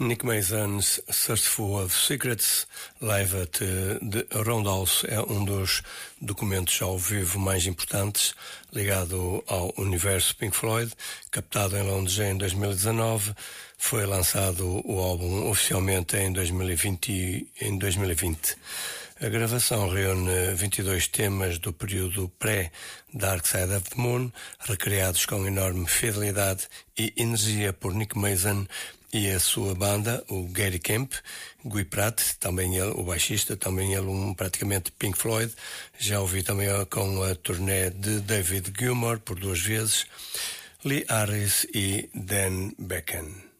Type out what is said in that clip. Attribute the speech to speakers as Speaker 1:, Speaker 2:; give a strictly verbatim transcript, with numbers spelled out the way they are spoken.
Speaker 1: Nick Mason's Thirstful of Secrets live at the Roundhouse é um dos documentos ao vivo mais importantes ligado ao universo Pink Floyd, captado em Londres em dois mil e dezanove. Foi lançado o álbum oficialmente em dois mil e vinte. Em dois mil e vinte. A gravação reúne vinte e dois temas do período pré-Dark Side of the Moon, recriados com enorme fidelidade e energia por Nick Mason e a sua banda, o Gary Kemp, Guy Pratt, também ele, o baixista, também ele um praticamente Pink Floyd. Já ouvi também com a turnê de David Gilmour por duas vezes, Lee Harris e Dan Becken.